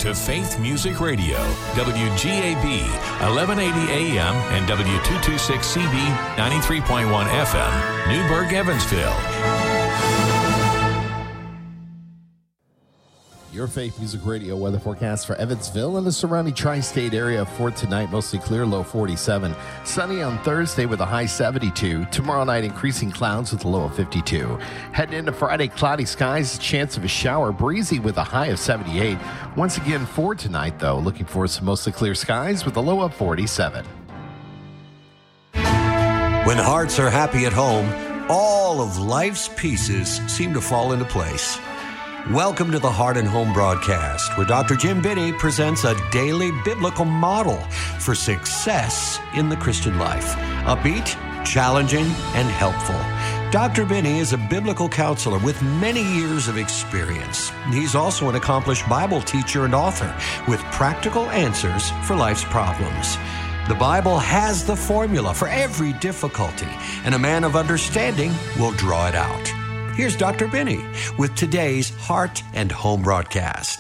to Faith Music Radio, WGAB, 1180 AM and W226CB, 93.1 FM, Newburgh, Evansville. Your Faith Music Radio weather forecast for Evansville and the surrounding tri-state area for tonight. Mostly clear, low 47. Sunny on Thursday with a high 72. Tomorrow night, increasing clouds with a low of 52. Heading into Friday, cloudy skies, chance of a shower, breezy with a high of 78. Once again for tonight, though, looking for some mostly clear skies with a low of 47. When hearts are happy at home, all of life's pieces seem to fall into place. Welcome to the Heart and Home broadcast, where Dr. Jim Binney presents a daily biblical model for success in the Christian life. Upbeat, challenging, and helpful. Dr. Binney is a biblical counselor with many years of experience. He's also an accomplished Bible teacher and author with practical answers for life's problems. The Bible has the formula for every difficulty, and a man of understanding will draw it out. Here's Dr. Binney with today's Heart and Home broadcast.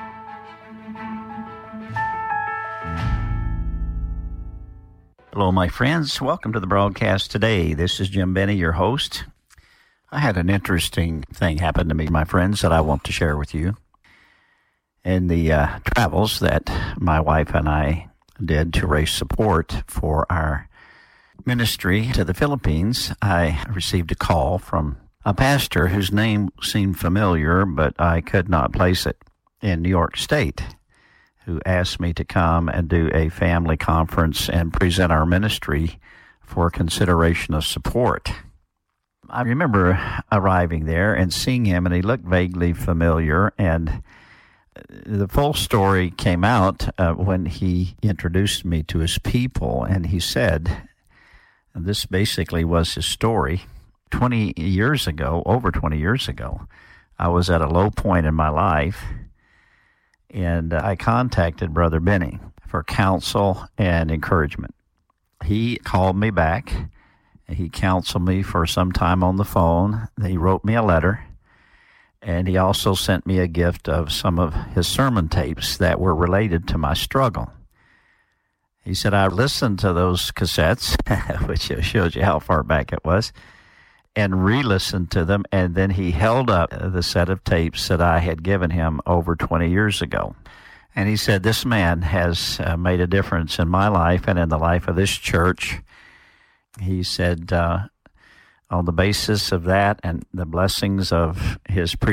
Hello, my friends. Welcome to the broadcast today. This is Jim Binney, your host. I had an interesting thing happen to me, my friends, that I want to share with you. In the travels that my wife and I did to raise support for our ministry to the Philippines, I received a call from a pastor whose name seemed familiar, but I could not place it, in New York State, who asked me to come and do a family conference and present our ministry for consideration of support. I remember arriving there and seeing him, and he looked vaguely familiar, and the full story came out when he introduced me to his people, and he said, and this basically was his story, 20 years ago, over 20 years ago, I was at a low point in my life, and I contacted Brother Binney for counsel and encouragement. He called me back. He counseled me for some time on the phone. He wrote me a letter, and he also sent me a gift of some of his sermon tapes that were related to my struggle. He said, I listened to those cassettes, which shows you how far back it was, and re-listened to them, and then he held up the set of tapes that I had given him over 20 years ago. And he said, this man has made a difference in my life and in the life of this church. He said, on the basis of that and the blessings of his